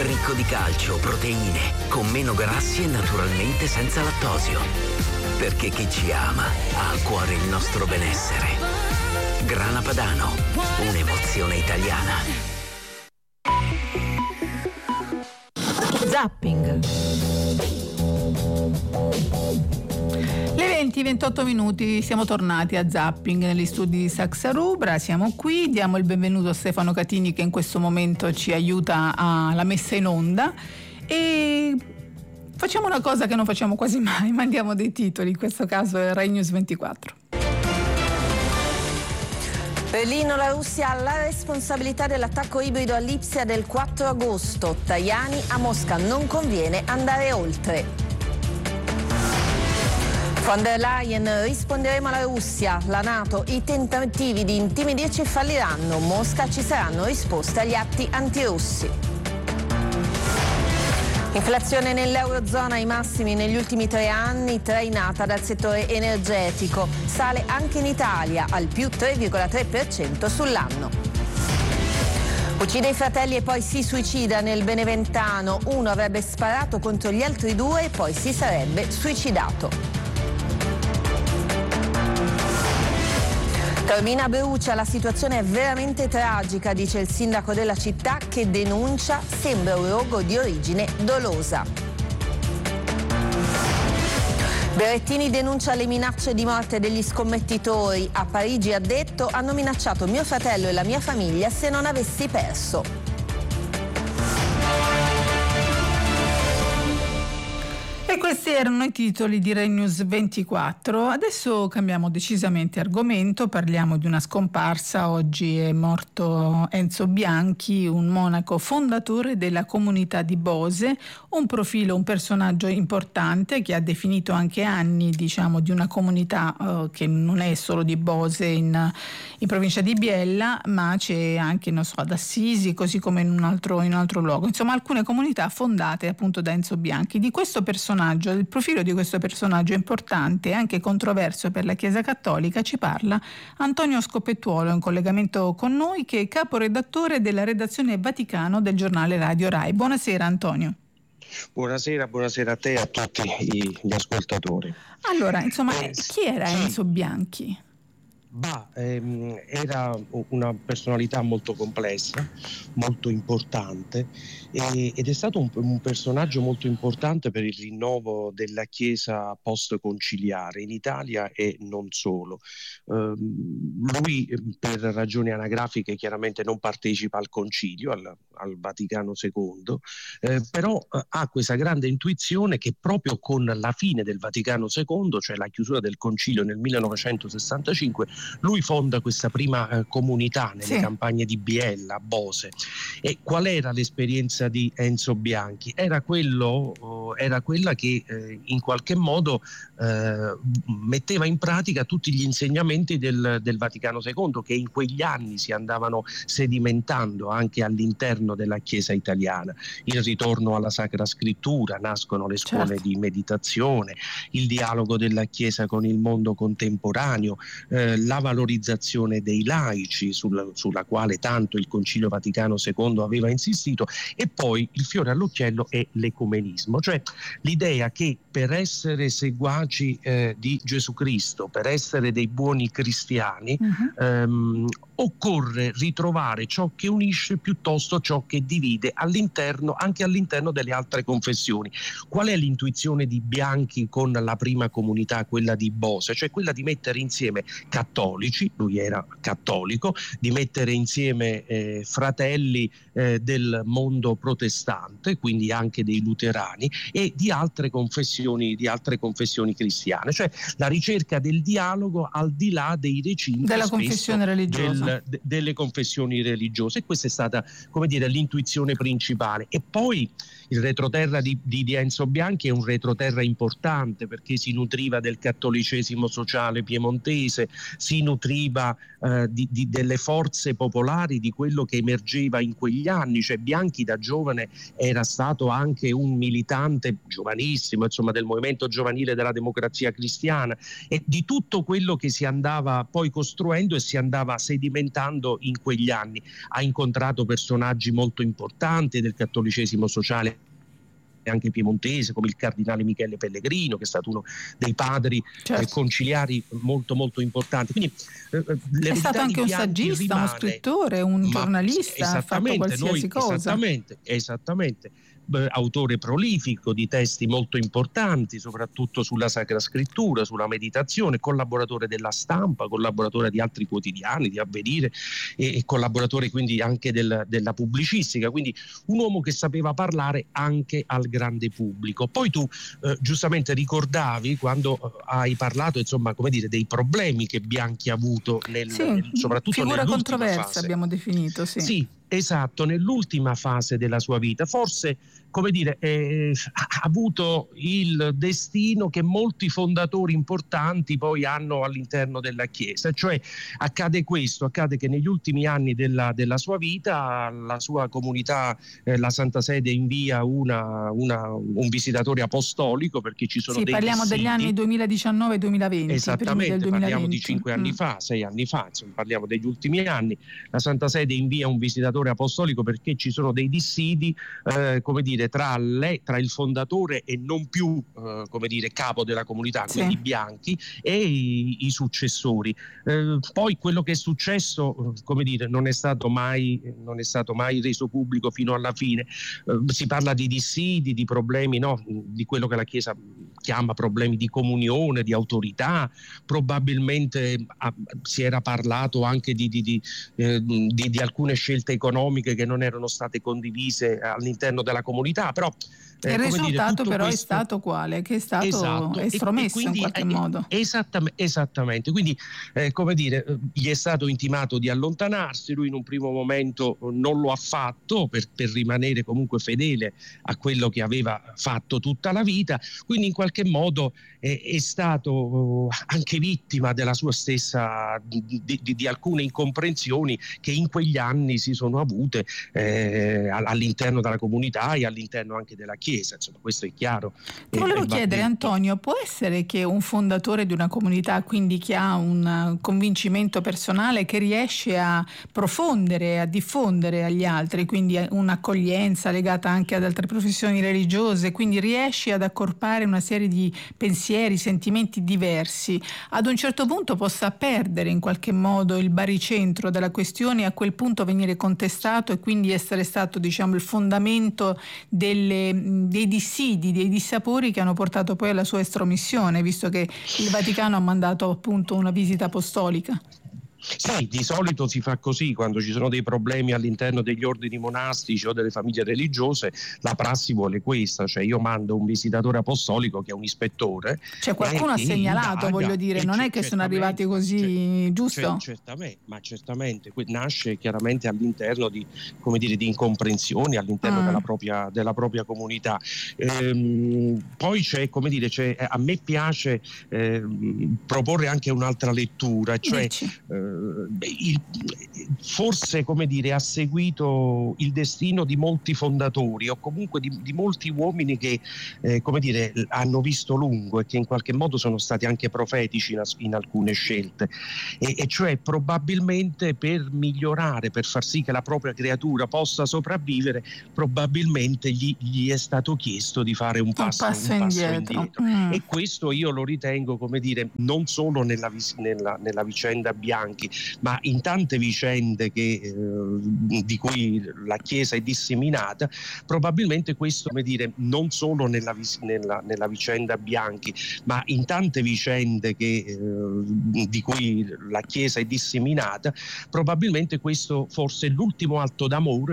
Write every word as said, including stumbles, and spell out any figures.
ricco di calcio, proteine, con meno grassi e naturalmente senza lattosio. Perché chi ci ama ha a cuore il nostro benessere. Grana Padano, un'emozione italiana. Zapping. Le venti ventotto minuti, siamo tornati a Zapping negli studi di Saxa Rubra, siamo qui, diamo il benvenuto a Stefano Catini che in questo momento ci aiuta alla messa in onda e facciamo una cosa che non facciamo quasi mai, mandiamo dei titoli, in questo caso è Rai News ventiquattro. Berlino, la Russia ha la responsabilità dell'attacco ibrido a Lipsia del quattro agosto. Tajani, a Mosca non conviene andare oltre. Von der Leyen, risponderemo alla Russia, la NATO, i tentativi di intimidirci falliranno, Mosca ci saranno risposte agli atti antirussi. Inflazione nell'Eurozona ai massimi negli ultimi tre anni, trainata dal settore energetico, sale anche in Italia al più tre virgola tre per cento sull'anno. Uccide i fratelli e poi si suicida nel Beneventano, uno avrebbe sparato contro gli altri due e poi si sarebbe suicidato. Taormina brucia, la situazione è veramente tragica, dice il sindaco della città che denuncia, sembra un rogo di origine dolosa. Berrettini denuncia le minacce di morte degli scommettitori. A Parigi ha detto: hanno minacciato mio fratello e la mia famiglia se non avessi perso. E questi erano i titoli di Rai News ventiquattro. Adesso cambiamo decisamente argomento, parliamo di una scomparsa. Oggi è morto Enzo Bianchi, un monaco fondatore della comunità di Bose, un profilo, un personaggio importante che ha definito anche anni, diciamo, di una comunità uh, che non è solo di Bose in, in provincia di Biella, ma c'è anche, non so, ad Assisi, così come in un altro, in un altro luogo. Insomma, alcune comunità fondate appunto da Enzo Bianchi. Di questo personaggio, del profilo di questo personaggio importante e anche controverso per la Chiesa Cattolica, ci parla Antonio Scopettuolo, in collegamento con noi, che è caporedattore della redazione Vaticano del giornale Radio Rai. Buonasera Antonio. Buonasera, buonasera a te e a tutti gli ascoltatori. Allora, insomma, eh, chi era Enzo Bianchi? Bah, ehm, era una personalità molto complessa, molto importante e, ed è stato un, un personaggio molto importante per il rinnovo della Chiesa post-conciliare in Italia e non solo. Eh, lui, per ragioni anagrafiche, chiaramente non partecipa al concilio, al, al Vaticano secondo, eh, però eh, ha questa grande intuizione che proprio con la fine del Vaticano secondo, cioè la chiusura del concilio nel millenovecentosessantacinque, lui fonda questa prima eh, comunità nelle sì. campagne di Biella, Bose. E qual era l'esperienza di Enzo Bianchi? Era, quello, oh, era quella che eh, in qualche modo eh, metteva in pratica tutti gli insegnamenti del, del Vaticano secondo, che in quegli anni si andavano sedimentando anche all'interno della Chiesa italiana. Il ritorno alla Sacra Scrittura, nascono le scuole certo. di meditazione, il dialogo della Chiesa con il mondo contemporaneo, eh, la valorizzazione dei laici sul, sulla quale tanto il Concilio Vaticano secondo aveva insistito, e poi il fiore all'occhiello è l'ecumenismo, cioè l'idea che per essere seguaci eh, di Gesù Cristo, per essere dei buoni cristiani, uh-huh. ehm, occorre ritrovare ciò che unisce piuttosto ciò che divide all'interno, anche all'interno delle altre confessioni. Qual è l'intuizione di Bianchi con la prima comunità, quella di Bose? Cioè quella di mettere insieme cattolici, lui era cattolico, di mettere insieme eh, fratelli eh, del mondo protestante, quindi anche dei luterani, e di altre confessioni, di altre confessioni cristiane, cioè la ricerca del dialogo al di là dei recinti della confessione religiosa. Del, de, delle confessioni religiose, e questa è stata, come dire, l'intuizione principale. E poi il retroterra di, di, di Enzo Bianchi è un retroterra importante, perché si nutriva del cattolicesimo sociale piemontese, si nutriva eh, di, di, delle forze popolari, di quello che emergeva in quegli anni. Cioè Bianchi da giovane era stato anche un militante giovanissimo, insomma, del movimento giovanile della Democrazia Cristiana, e di tutto quello che si andava poi costruendo e si andava sedimentando sperimentando in quegli anni. Ha incontrato personaggi molto importanti del cattolicesimo sociale anche piemontese, come il cardinale Michele Pellegrino, che è stato uno dei padri certo. eh, conciliari molto molto importanti. Quindi eh, è stato anche un saggista, rimane, uno scrittore, un giornalista, ha fatto qualsiasi noi, cosa. Esattamente, esattamente. Autore prolifico di testi molto importanti, soprattutto sulla Sacra Scrittura, sulla meditazione, collaboratore della Stampa, collaboratore di altri quotidiani, di Avvenire e, e collaboratore quindi anche del, della pubblicistica, quindi un uomo che sapeva parlare anche al grande pubblico. Poi tu eh, giustamente ricordavi quando eh, hai parlato, insomma, come dire, dei problemi che Bianchi ha avuto nel, sì, nel, soprattutto figura nell'ultima controversa fase. Abbiamo definito, sì. Sì, esatto, nell'ultima fase della sua vita, forse, come dire, eh, ha avuto il destino che molti fondatori importanti poi hanno all'interno della Chiesa, cioè accade questo, accade che negli ultimi anni della, della sua vita la sua comunità, eh, la Santa Sede invia una, una, un visitatore apostolico, perché ci sono sì, dei parliamo dissidi. degli anni duemiladiciannove duemilaventi, Esattamente, del duemilaventi. Parliamo di cinque anni mm. fa, sei anni fa, insomma, parliamo degli ultimi anni. La Santa Sede invia un visitatore apostolico perché ci sono dei dissidi, eh, come dire, tra, le, tra il fondatore e non più, eh, come dire, capo della comunità, sì. quindi Bianchi, e i, i successori. Eh, poi quello che è successo, come dire, non è stato mai, non è stato mai reso pubblico fino alla fine. Eh, si parla di dissidi, di problemi, no, di quello che la Chiesa chiama problemi di comunione, di autorità. Probabilmente ah, si era parlato anche di, di, di, eh, di, di alcune scelte economiche che non erano state condivise all'interno della comunità, però eh, il risultato dire, però questo... è stato quale? Che è stato esatto. estromesso e, e quindi, in qualche eh, modo. Esattamente, esattamente. Quindi eh, come dire, gli è stato intimato di allontanarsi, lui in un primo momento non lo ha fatto per, per rimanere comunque fedele a quello che aveva fatto tutta la vita, quindi in qualche modo eh, è stato anche vittima della sua stessa, di, di, di alcune incomprensioni che in quegli anni si sono avute eh, all'interno della comunità e all'interno anche della Chiesa, insomma, questo è chiaro. Ti volevo eh, chiedere, Antonio, può essere che un fondatore di una comunità, quindi che ha un convincimento personale, che riesce a profondere, a diffondere agli altri, quindi un'accoglienza legata anche ad altre professioni religiose, quindi riesce ad accorpare una serie di pensieri, sentimenti diversi, ad un certo punto possa perdere in qualche modo il baricentro della questione e a quel punto venire contestato e quindi essere stato, diciamo, il fondamento delle, dei dissidi, dei dissapori che hanno portato poi alla sua estromissione, visto che il Vaticano ha mandato appunto una visita apostolica. Sì, di solito si fa così quando ci sono dei problemi all'interno degli ordini monastici o delle famiglie religiose. La prassi vuole questa, cioè io mando un visitatore apostolico che è un ispettore. Cioè qualcuno ha segnalato, voglio dire, non è che sono arrivati così, giusto? Certamente, ma certamente nasce chiaramente all'interno di, come dire, di incomprensioni all'interno mm. della propria della propria comunità. Ehm, poi c'è, come dire, c'è, a me piace eh, proporre anche un'altra lettura, cioè eh, Il, forse, come dire, ha seguito il destino di molti fondatori o comunque di, di molti uomini che eh, come dire, hanno visto lungo e che in qualche modo sono stati anche profetici in, in alcune scelte, e, e cioè probabilmente per migliorare, per far sì che la propria creatura possa sopravvivere, probabilmente gli, gli è stato chiesto di fare un passo, un passo un indietro, passo indietro. Mm. E questo io lo ritengo, come dire, non solo nella, nella, nella vicenda Bianchi, ma in tante vicende che, eh, di cui la Chiesa è disseminata. Probabilmente questo, come dire, non solo nella, nella, nella vicenda Bianchi, ma in tante vicende che, eh, di cui la Chiesa è disseminata, probabilmente questo forse è l'ultimo atto d'amore